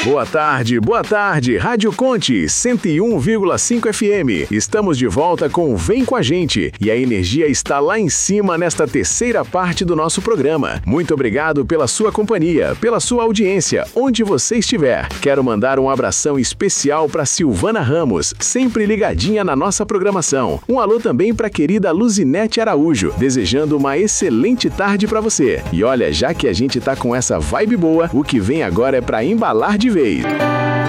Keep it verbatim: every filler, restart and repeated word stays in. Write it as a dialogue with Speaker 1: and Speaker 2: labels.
Speaker 1: Boa tarde, boa tarde, Rádio Conte, cento e um vírgula cinco F M. Estamos de volta com Vem Com a Gente e a energia está lá em cima nesta terceira parte do nosso programa. Muito obrigado pela sua companhia, pela sua audiência, onde você estiver. Quero mandar um abração especial para Silvana Ramos, sempre ligadinha na nossa programação. Um alô também para a querida Luzinete Araújo, desejando uma excelente tarde para você. E olha, já que a gente tá com essa vibe boa, o que vem agora é para embalar de vez.